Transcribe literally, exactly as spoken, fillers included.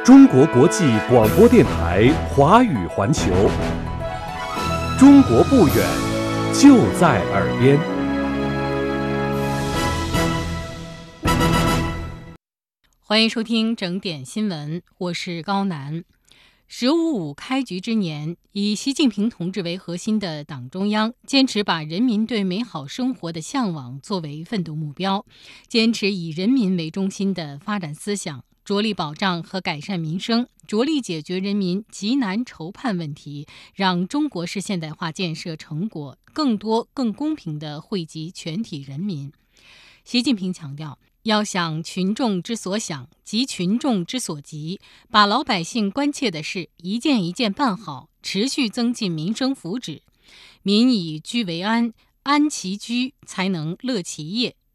中国国际广播电台华语环球，中国不远，就在耳边。 欢迎收听整点新闻，我是高楠。十五五开局之年，以习近平同志为核心的党中央坚持把人民对美好生活的向往作为奋斗目标，坚持以人民为中心的发展思想，着力保障和改善民生，着力解决人民急难愁盼问题，让中国式现代化建设成果更多更公平地惠及全体人民。习近平强调，要想群众之所想及群众之所急，把老百姓关切的事一件一件办好，持续增进民生福祉。民以居为安，安其居才能乐其业，